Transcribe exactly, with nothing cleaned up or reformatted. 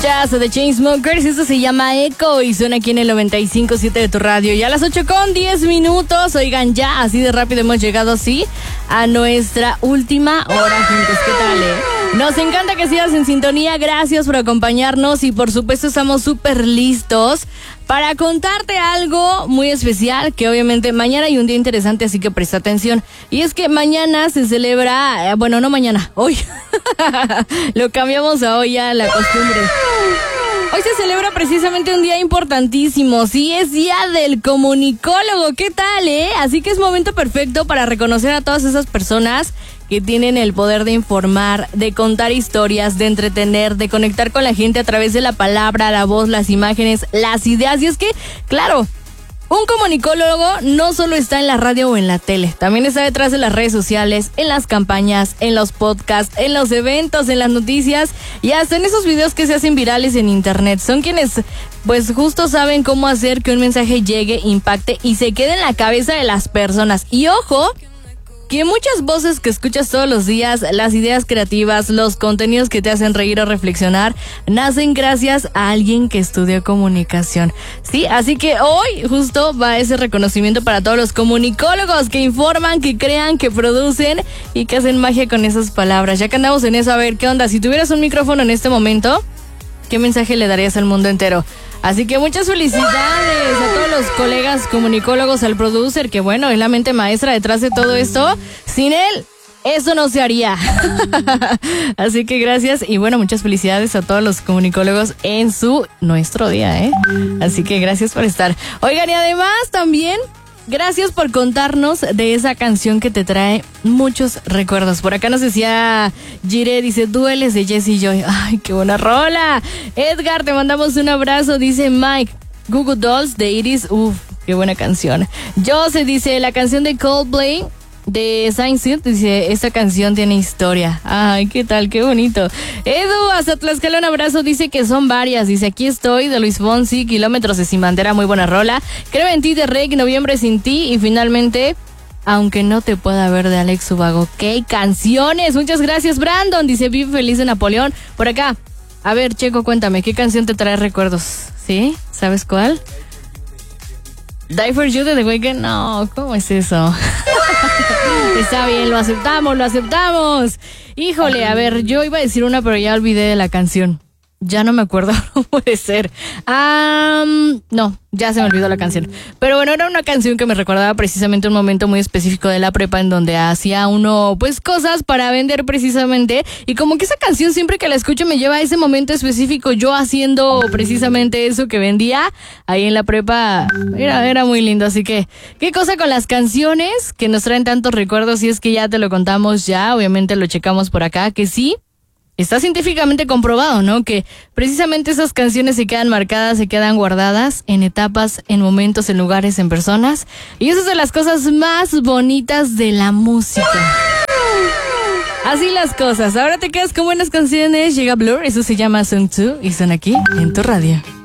Jazz de Chainsmokers, esto se llama Echo y suena aquí en el noventa y cinco punto siete de tu radio. Y a las ocho con diez minutos, oigan, ya así de rápido hemos llegado así a nuestra última hora, juntos. ¿Qué tal, eh? Nos encanta que sigas en sintonía, gracias por acompañarnos y por supuesto estamos súper listos para contarte algo muy especial, que obviamente mañana hay un día interesante, así que presta atención. Y es que mañana se celebra, eh, bueno, no mañana, hoy. Lo cambiamos a hoy ya, la costumbre. Hoy se celebra precisamente un día importantísimo, sí, es Día del Comunicólogo, ¿qué tal, eh? Así que es momento perfecto para reconocer a todas esas personas que tienen el poder de informar, de contar historias, de entretener, de conectar con la gente a través de la palabra, la voz, las imágenes, las ideas. Y es que, claro, un comunicólogo no solo está en la radio o en la tele, también está detrás de las redes sociales, en las campañas, en los podcasts, en los eventos, en las noticias y hasta en esos videos que se hacen virales en internet. Son quienes, pues justo saben cómo hacer que un mensaje llegue, impacte y se quede en la cabeza de las personas. Y ojo, que muchas voces que escuchas todos los días, las ideas creativas, los contenidos que te hacen reír o reflexionar, nacen gracias a alguien que estudió comunicación. Sí, así que hoy justo va ese reconocimiento para todos los comunicólogos que informan, que crean, que producen y que hacen magia con esas palabras. Ya que andamos en eso, a ver, ¿qué onda? Si tuvieras un micrófono en este momento, ¿qué mensaje le darías al mundo entero? Así que muchas felicidades a todos los colegas comunicólogos, al producer, que bueno, es la mente maestra detrás de todo esto. Sin él, eso no se haría. Así que gracias y bueno, muchas felicidades a todos los comunicólogos en su, nuestro día, ¿eh? Así que gracias por estar. Oigan, y además también, gracias por contarnos de esa canción que te trae muchos recuerdos. Por acá nos decía Jire, dice, Dueles de Jessie Joy. Ay, qué buena rola. Edgar, te mandamos un abrazo. Dice Mike, Google Dolls de Iris. Uf, qué buena canción. Jose dice, la canción de Coldplay de Science, dice, esta canción tiene historia. Ay, qué tal, qué bonito. Edu, hasta Tlaxcala, un abrazo, dice que son varias. Dice, aquí estoy, de Luis Fonsi, Kilómetros de Sin Bandera, muy buena rola. Creo en ti de Rey, Noviembre sin ti. Y finalmente, Aunque no te pueda ver de Alex Ubago. ¡Qué canciones! Muchas gracias, Brandon. Dice, vive feliz de Napoleón. Por acá, a ver, Checo, cuéntame, ¿qué canción te trae recuerdos? ¿Sí? ¿Sabes cuál? Die for You de The Weeknd. No, ¿cómo es eso? Está bien, lo aceptamos, lo aceptamos. Híjole, a ver, yo iba a decir una, pero ya olvidé de la canción. Ya no me acuerdo, no puede ser. Um, no, ya se me olvidó la canción. Pero bueno, era una canción que me recordaba precisamente un momento muy específico de la prepa en donde hacía uno, pues, cosas para vender precisamente. Y como que esa canción siempre que la escucho me lleva a ese momento específico, yo haciendo precisamente eso que vendía ahí en la prepa. Era, era muy lindo, así que, ¿qué cosa con las canciones que nos traen tantos recuerdos? Y es que ya te lo contamos ya, obviamente lo checamos por acá, que sí. Está científicamente comprobado, ¿no? Que precisamente esas canciones se quedan marcadas, se quedan guardadas en etapas, en momentos, en lugares, en personas. Y eso es de las cosas más bonitas de la música. Así las cosas. Ahora te quedas con buenas canciones. Llega Blur, eso se llama Song dos y son aquí en tu radio.